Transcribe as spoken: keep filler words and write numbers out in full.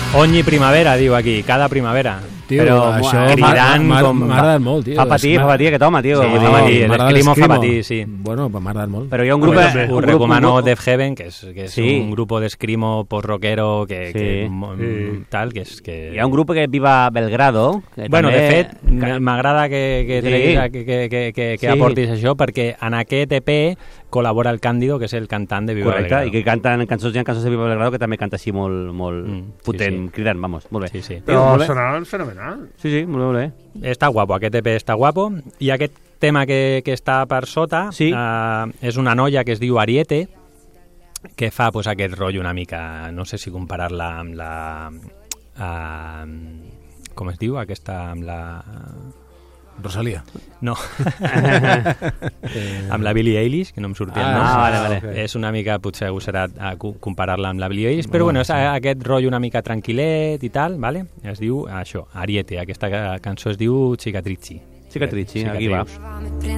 Ogni primavera, diu aquí, cada primavera. Tio, però això cridant m'ha com... agradat molt, tio. Fa patir, fa patir aquest home, tio. Sí, Vull fa dir, patir, m'ha agradat l'Escrimo fa l'Escrimo. patir, sí. Bueno, m'ha agradat molt. Però hi ha un grup... Bueno, un us grup- recomano un grup- Death Heaven, que és, que és Sí. un grup d'escrimo post-rockero que, Sí. que mo- Sí. tal, que és... Que... Hi ha un grup que viva a Belgrado. Que Bueno, també... de fet, m- m'agrada que, que, Sí. treguis, que, que, que, que, que Sí. aportis això, perquè en aquest E P col·labora el Càndido, que és el cantant de Viva Correcte, Belgrado. i que canten cançons, hi ha cançons de Viva Belgrado que també canta així molt, molt Mm, sí, potent, sí. cridant, vamos, molt bé. Sí, sí. Però molt bé. sonaven fenomenal. Sí, sí, molt bé, molt bé. Està guapo, aquest E P està guapo. I aquest tema que, que està per sota Sí. eh, és una noia que es diu Ariete, que fa pues, aquest rotllo una mica, no sé si comparar-la amb la... Eh, com es diu aquesta? Amb la... Rosalía. No. amb la Billie Eilish, que no em sortia el Ah, nom. vale, vale. ok. És una mica, potser agosserat a co- comparar-la amb la Billie Eilish, però bueno, és a- aquest rotllo una mica tranquil·let i tal, vale? Es diu això, Ariete. Aquesta ca- cançó es diu Cicatrici. Cicatrici, aquí va.